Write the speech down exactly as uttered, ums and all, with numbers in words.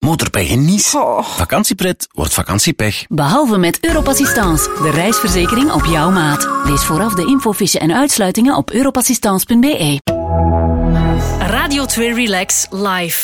Motorpech en Nice. Oh. Vakantiepret wordt vakantiepech. Behalve met Europassistance, de reisverzekering op jouw maat. Lees vooraf de infofiche en uitsluitingen op europassistance punt be. Radio twee Relax Live.